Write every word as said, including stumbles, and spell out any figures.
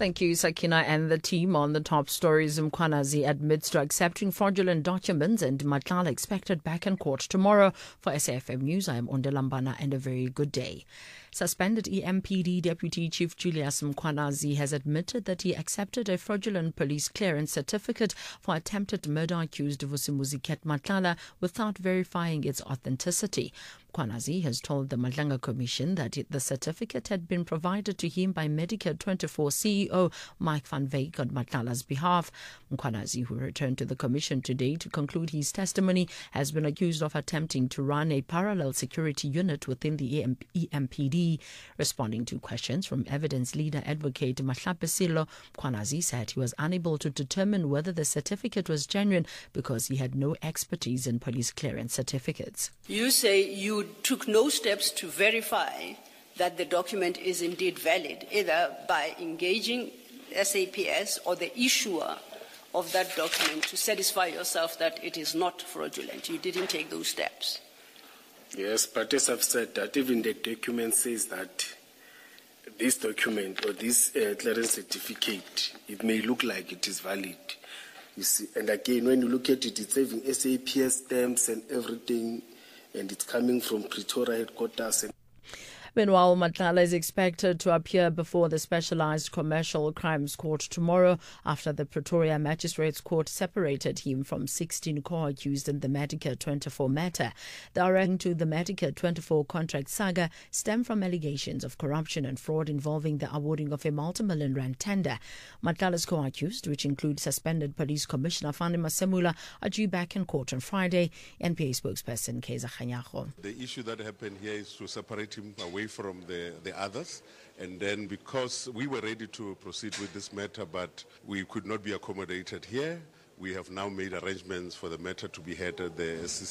Thank you, Sakina and the team. On the top stories, Mkhwanazi admits to accepting fraudulent documents and Matlala expected back in court tomorrow. For S A F M News, I am Ondelambana and a very good day. Suspended E M P D Deputy Chief Julius Mkhwanazi has admitted that he accepted a fraudulent police clearance certificate for attempted murder accused Vusimuzi Ket Matlala without verifying its authenticity. Mkhwanazi has told the Madlanga Commission that the certificate had been provided to him by Medicare twenty-four C E O Mike van Wyk on Matlala's behalf. Mkhwanazi, who returned to the Commission today to conclude his testimony, has been accused of attempting to run a parallel security unit within the E M P D. Responding to questions from evidence leader advocate Mahlape Silo, Mkhwanazi said he was unable to determine whether the certificate was genuine because he had no expertise in police clearance certificates. You say you took no steps to verify that the document is indeed valid, either by engaging S A P S or the issuer of that document to satisfy yourself that it is not fraudulent. You didn't take those steps. Yes, but as I've said, that even the document says that this document or this uh, clearance certificate, it may look like it is valid. You see, and again, when you look at it, it's having S A P S stamps and everything, and it's coming from Pretoria headquarters. And Meanwhile, Matlala is expected to appear before the Specialized Commercial Crimes Court tomorrow after the Pretoria Magistrates Court separated him from sixteen co-accused in the Medicare twenty-four matter. The arraignment to the Medicare twenty-four contract saga stem from allegations of corruption and fraud involving the awarding of a multi-million rand tender. Matlala's co-accused, which include suspended Police Commissioner Fani Masemula, are due back in court on Friday. N P A spokesperson Keza Khanyago. The issue that happened here is to separate him away from the, the others, and then because we were ready to proceed with this matter but we could not be accommodated here, we have now made arrangements for the matter to be heard at the